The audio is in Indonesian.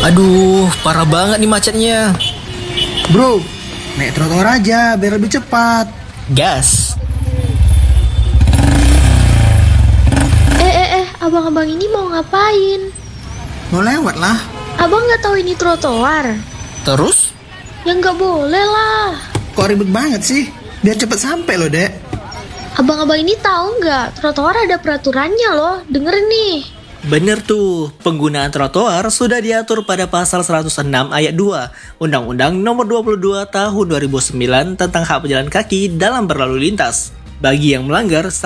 Aduh, parah banget nih macetnya. Bro, naik trotoar aja biar lebih cepat. Gas. Abang-abang ini mau ngapain? Mau lewat lah. Abang nggak tahu ini trotoar? Terus? Ya nggak boleh lah. Kok ribet banget sih? Biar cepet sampai loh, Dek. Abang-abang ini tahu nggak? Trotoar ada peraturannya loh. Dengerin nih. Bener tuh, penggunaan trotoar sudah diatur pada pasal 106 ayat 2 Undang-Undang Nomor 22 Tahun 2009 tentang hak pejalan kaki dalam berlalu lintas. Bagi yang melanggar,